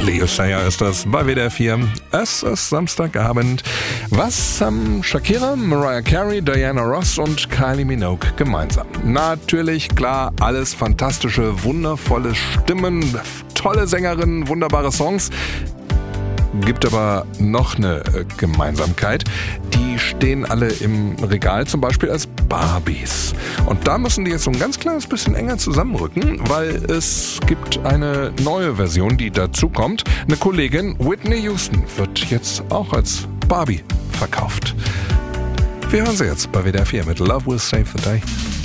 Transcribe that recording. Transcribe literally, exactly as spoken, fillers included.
Leo Sayer ist das bei W D R vier. Es ist Samstagabend. Was haben Shakira, Mariah Carey, Diana Ross und Kylie Minogue gemeinsam? Natürlich, klar, alles fantastische, wundervolle Stimmen, tolle Sängerinnen, wunderbare Songs. Gibt aber noch eine Gemeinsamkeit. Die stehen alle im Regal, zum Beispiel als Barbies. Und da müssen die jetzt so ein ganz kleines bisschen enger zusammenrücken, weil es gibt eine neue Version, die dazu kommt. Eine Kollegin, Whitney Houston, wird jetzt auch als Barbie verkauft. Wir hören sie jetzt bei W D R vier mit Love Will Save the Day.